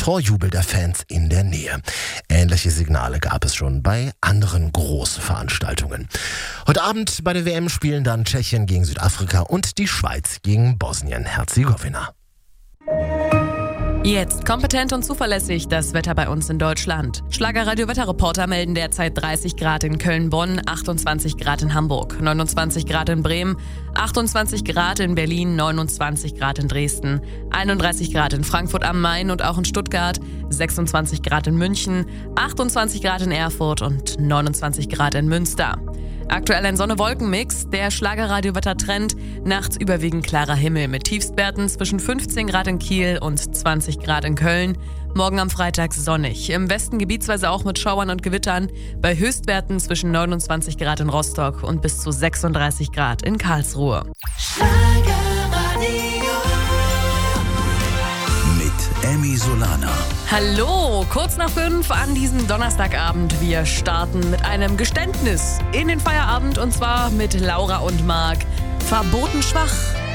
Torjubel der Fans in der Nähe. Ähnliche Signale gab es schon bei anderen Großveranstaltungen. Heute Abend bei der WM spielen dann Tschechien gegen Südafrika und die Schweiz gegen Bosnien-Herzegowina. Jetzt kompetent und zuverlässig das Wetter bei uns in Deutschland. Schlagerradio-Wetterreporter melden derzeit 30 Grad in Köln-Bonn, 28 Grad in Hamburg, 29 Grad in Bremen, 28 Grad in Berlin, 29 Grad in Dresden, 31 Grad in Frankfurt am Main und auch in Stuttgart, 26 Grad in München, 28 Grad in Erfurt und 29 Grad in Münster. Aktuell ein Sonne-Wolken-Mix, der Schlagerradio-Wetter-Trend, nachts überwiegend klarer Himmel mit Tiefstwerten zwischen 15 Grad in Kiel und 20 Grad in Köln. Morgen am Freitag sonnig, im Westen gebietsweise auch mit Schauern und Gewittern, bei Höchstwerten zwischen 29 Grad in Rostock und bis zu 36 Grad in Karlsruhe. Emmy Solana. Hallo, kurz nach 5 an diesem Donnerstagabend. Wir starten mit einem Geständnis in den Feierabend und zwar mit Laura und Marc. Verboten schwach.